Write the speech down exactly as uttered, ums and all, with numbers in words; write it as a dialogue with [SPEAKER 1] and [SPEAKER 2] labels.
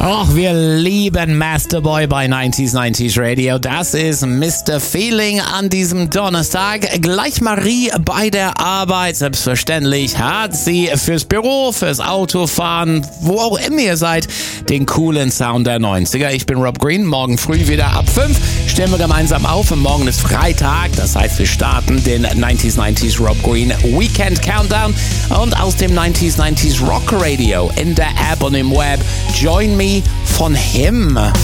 [SPEAKER 1] Och, wir lieben Masterboy bei neunzig neunzig Radio. Das ist Mister Feeling an diesem Donnerstag. Gleich Marie bei der Arbeit. Selbstverständlich hat sie fürs Büro, fürs Autofahren, wo auch immer ihr seid, den coolen Sound der neunziger. Ich bin Rob Green. Morgen früh wieder ab fünf. Stellen wir gemeinsam auf. Und morgen ist Freitag. Das heißt, wir starten den neunzig neunzig Rob Green Weekend Countdown. Und aus dem neunzig neunzig Rock Radio in der App und im Web. Join me von him.